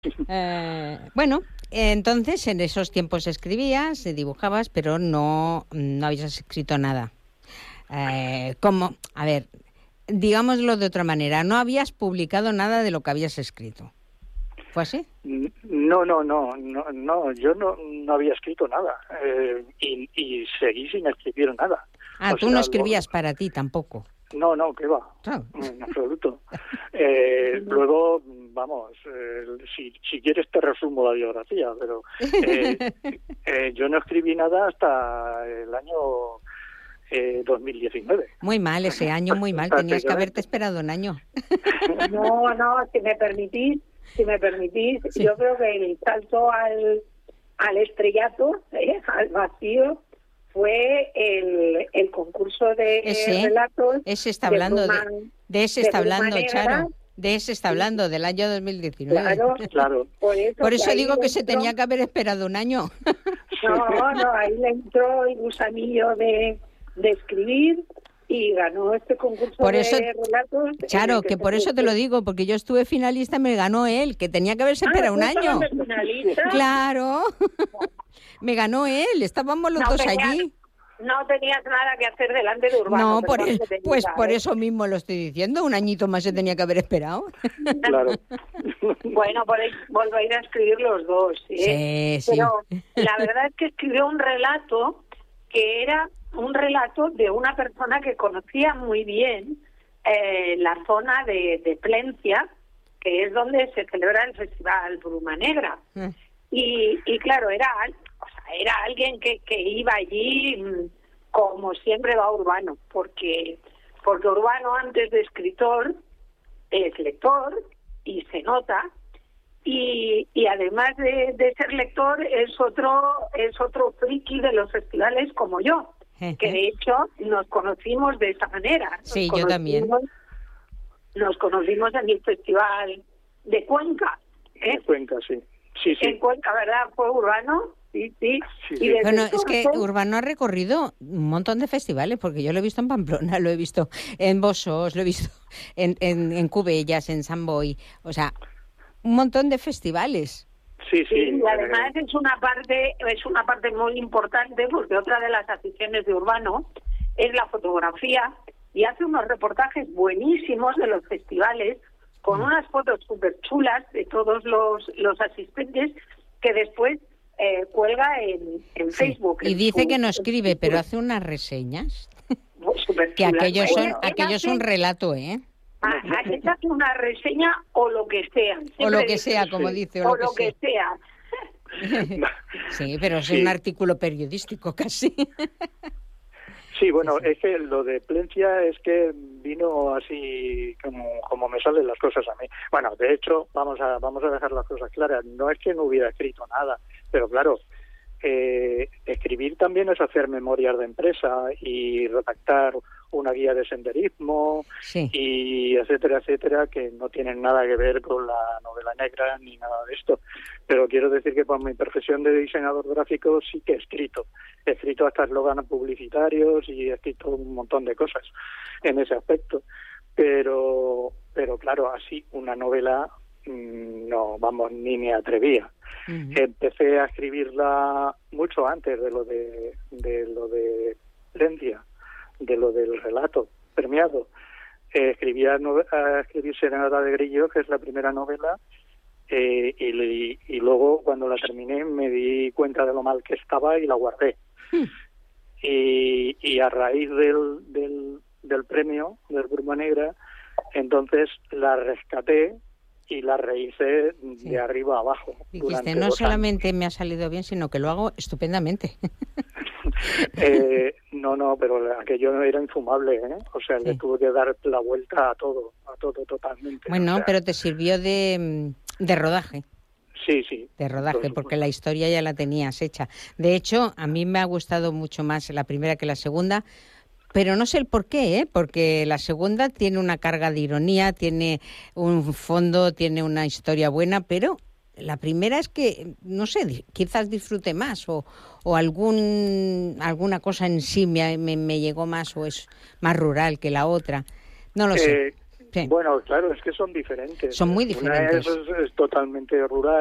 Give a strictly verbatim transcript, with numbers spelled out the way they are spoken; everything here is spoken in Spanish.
Eh, bueno, entonces en esos tiempos escribías, dibujabas, pero no, no habías escrito nada. Eh, como, a ver, digámoslo de otra manera, no habías publicado nada de lo que habías escrito. ¿Fue así? No, no, no, no, no yo no, no había escrito nada eh, y, y seguí sin escribir nada. Ah, o tú sea, no escribías lo... para ti tampoco. No, no, ¿qué va? Oh. En absoluto. Eh, luego, vamos, eh, si, si quieres te resumo la biografía, pero eh, eh, yo no escribí nada hasta el año eh, dos mil diecinueve. Muy mal, ese año muy mal. Tenías que haberte esperado un año. No, no, si me permitís, si me permitís, sí. Yo creo que el salto al, al estrellato, ¿eh? Al vacío, fue el, el concurso de ese, relatos. Ese está hablando, de, Bruman, de, de ese está hablando, Charo. De ese está hablando, del año dos mil diecinueve. Claro, claro. Por eso, Por eso digo que entró, se tenía que haber esperado un año. No, no, ahí le entró el gusanillo de, de escribir y ganó este concurso por eso, de relatos. Charo, que, que por eso te lo digo, porque yo estuve finalista y me ganó él, que tenía que haberse esperado ah, un año. Finalista? Claro. Me ganó él, estábamos los no dos tenías, allí. No tenías nada que hacer delante de Urbano. No, por el, pues por eso mismo lo estoy diciendo, un añito más se tenía que haber esperado. Claro. Bueno, podéis volver a escribir los dos, ¿eh? Sí, sí. Pero la verdad es que escribió un relato que era un relato de una persona que conocía muy bien eh, la zona de, de Plencia, que es donde se celebra el Festival Bruma Negra. Mm. Y, y claro, era, o sea, era alguien que, que iba allí como siempre va Urbano, porque, porque Urbano antes de escritor es lector y se nota, y, y además de, de ser lector es otro, es otro friki de los festivales como yo. Que de hecho nos conocimos de esa manera. Nos sí, yo también. Nos conocimos en el Festival de Cuenca. ¿eh? Cuenca, sí. sí, sí. En Cuenca, ¿verdad? Fue Urbano. Sí, sí. sí, y sí. Bueno, es que Urbano ha recorrido un montón de festivales, porque yo lo he visto en Pamplona, lo he visto en Bossos, lo he visto en, en, en Cubellas, en San Boi, o sea, un montón de festivales. Sí, sí. Y además es una parte es una parte muy importante porque otra de las aficiones de Urbano es la fotografía y hace unos reportajes buenísimos de los festivales con mm. unas fotos súper chulas de todos los, los asistentes que después eh, cuelga en, en sí. Facebook. Y en dice su, que no escribe, pero hace unas reseñas. Súper que aquello, son, bueno, aquello es un relato, ¿eh? Aquí hace una reseña o lo que sea. O lo que sea, como sí. dice. O, o lo, lo que, que sea. sea. Sí, pero es sí. un artículo periodístico casi. Sí, bueno, sí, sí. es que lo de Plencia es que vino así como, como me salen las cosas a mí. Bueno, de hecho, vamos a vamos a dejar las cosas claras. No es que no hubiera escrito nada, pero claro, eh, escribir también es hacer memorias de empresa y redactar una guía de senderismo sí. y etcétera, etcétera, que no tienen nada que ver con la novela negra ni nada de esto. Pero quiero decir que por mi profesión de diseñador gráfico sí que he escrito. He escrito hasta eslóganes publicitarios y he escrito un montón de cosas en ese aspecto. Pero, pero claro, así una novela mmm, no, vamos, ni me atrevía. Uh-huh. Empecé a escribirla mucho antes de lo de, de lo de Plencia, de lo del relato premiado. Eh, escribía nove- a escribir Serenata de Grillo, que es la primera novela, eh, y, y luego cuando la terminé me di cuenta de lo mal que estaba y la guardé. Hmm. Y, y a raíz del, del, del premio del Bruma Negra, entonces la rescaté y la rehice sí. de arriba a abajo. Dijiste, no solamente años. Me ha salido bien, sino que lo hago estupendamente. eh, no, no, pero aquello era infumable, ¿eh? O sea, sí. le tuve que dar la vuelta a todo, a todo totalmente. Bueno, o sea, pero te sirvió de, de rodaje. Sí, sí. De rodaje, porque la historia ya la tenías hecha. De hecho, a mí me ha gustado mucho más la primera que la segunda, pero no sé el por qué, ¿eh? Porque la segunda tiene una carga de ironía, tiene un fondo, tiene una historia buena, pero la primera es que, no sé, quizás disfrute más o, o algún alguna cosa en sí me, me, me llegó más o es más rural que la otra. No lo sé. Eh, Sí. Bueno, claro, es que son diferentes. Son muy Una diferentes. es, es totalmente rural.